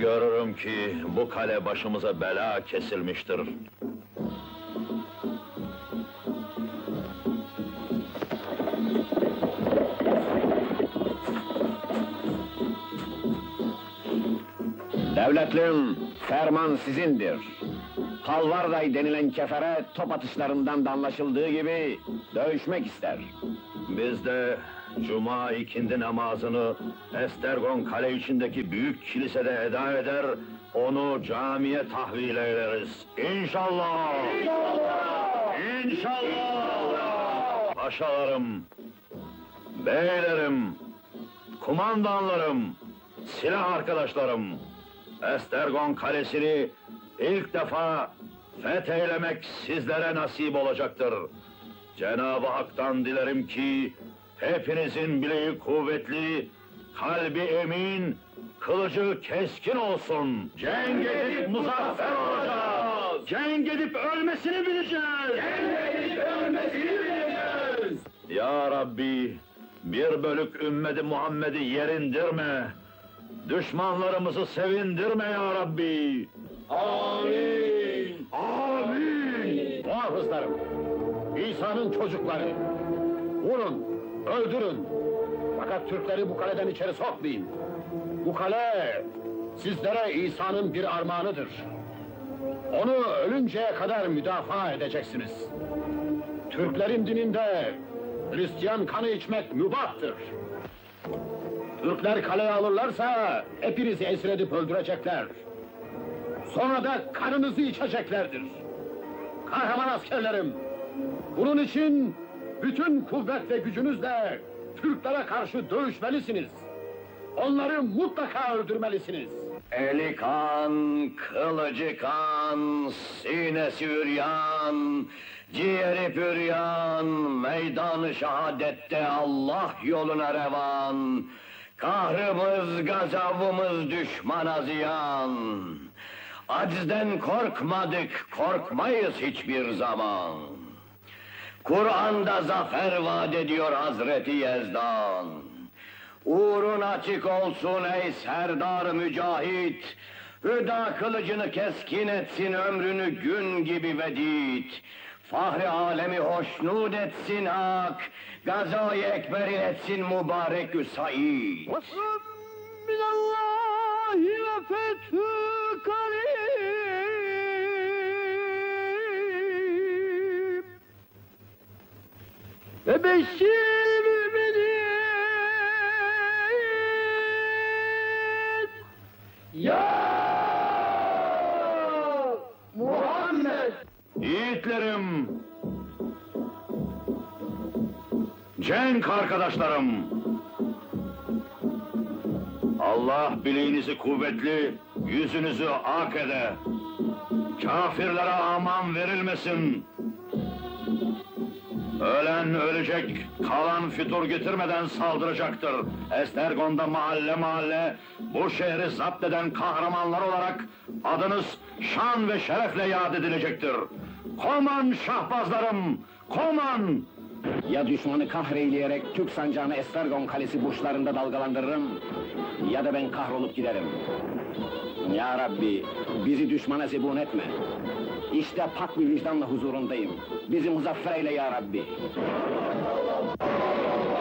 Görürüm ki bu kale başımıza bela kesilmiştir. Devletlim, ferman sizindir. Kalvarday denilen kefere top atışlarından da anlaşıldığı gibi dövüşmek ister. Biz de Cuma ikindi namazını Estergon kale içindeki büyük kilisede eda eder, onu camiye tahvil ederiz. İnşallah! İnşallah! İnşallah! Paşalarım, beylerim, kumandanlarım, silah arkadaşlarım, Estergon kalesini ilk defa fetheylemek sizlere nasip olacaktır. Cenab-ı Hak'tan dilerim ki hepinizin bileği kuvvetli, kalbi emin, kılıcı keskin olsun. Cenk edip muzaffer olacağız. Cenk edip ölmesini bileceğiz. Cenk edip ölmesini bileceğiz. Ya Rabbi, bir bölük ümmeti Muhammed'i yerindirme. Düşmanlarımızı sevindirme ya Rabbi. Amin. Amin. Muhafızlarım, İsa'nın çocukları, vurun, öldürün. Fakat Türkleri bu kaleden içeri sokmayın. Bu kale sizlere İsa'nın bir armağanıdır. Onu ölünceye kadar müdafaa edeceksiniz. Türklerin dininde Hristiyan kanı içmek mübahtır. Türkler kaleye alırlarsa hepinizi esir edip öldürecekler. Sonra da kanınızı içeceklerdir. Kahraman askerlerim, bunun için bütün kuvvet ve gücünüzle Türklere karşı dövüşmelisiniz. Onları mutlaka öldürmelisiniz. Eli kan, kılıcı kan, sinesi üryan, ciğeri püryan, meydan-ı şehadette Allah yoluna revan. Kahrımız, gazabımız düşmana ziyan. Acizden korkmadık, korkmayız hiçbir zaman. Kur'an'da zafer vaat ediyor Hazreti Yezdan. Uğrun açık olsun ey serdar mücahit. Hüda kılıcını keskin etsin, ömrünü gün gibi vedit. Fahri alemi hoşnut etsin hak, gazayı ekberin etsin mübarek-ü said. Minallahi ve fethü karib. Ve beşşir müminin. Ya Muhammed! Yiğitlerim, cenk arkadaşlarım, Allah bileğinizi kuvvetli, yüzünüzü ak ede. Kafirlere aman verilmesin. Ölen ölecek, kalan fütur getirmeden saldıracaktır. Estergon'da mahalle mahalle bu şehri zapt eden kahramanlar olarak adınız şan ve şerefle yad edilecektir. Koman şahbazlarım, koman! Ya düşmanı kahreyleyerek Türk sancağını Estergon kalesi burçlarında dalgalandırırım, ya da ben kahrolup giderim. Ya Rabbi, bizi düşmana zebun etme. İşte pak bir vicdanla huzurundayım. Bizi muzaffer eyle ya Rabbi.